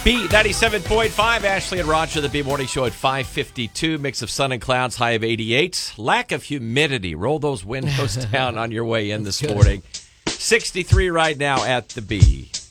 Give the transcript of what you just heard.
B97.5, Ashley and Roger, the B Morning Show at 5:52. Mix of sun and clouds, high of 88. Lack of humidity. Roll those windows down on your way in this morning. 63 right now at the B.